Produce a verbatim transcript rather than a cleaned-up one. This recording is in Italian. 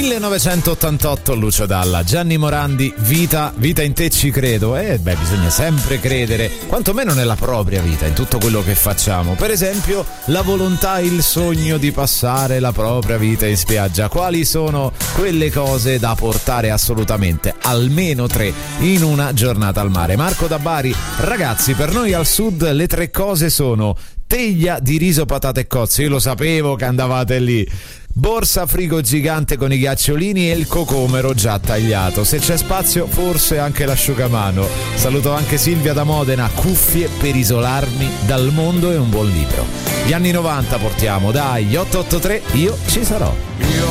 millenovecentottantotto, Lucio Dalla, Gianni Morandi, vita, vita in te ci credo. Eh beh, bisogna sempre credere, quantomeno nella propria vita, in tutto quello che facciamo. Per esempio, la volontà e il sogno di passare la propria vita in spiaggia. Quali sono quelle cose da portare assolutamente, almeno tre, in una giornata al mare? Marco da Bari: ragazzi, per noi al sud le tre cose sono teglia di riso, patate e cozze. Io lo sapevo che andavate lì. Borsa frigo gigante con i ghiacciolini e il cocomero già tagliato. Se c'è spazio, forse anche l'asciugamano. Saluto anche Silvia da Modena: cuffie per isolarmi dal mondo e un buon libro. Gli anni novanta portiamo, dai, otto otto tre, io ci sarò.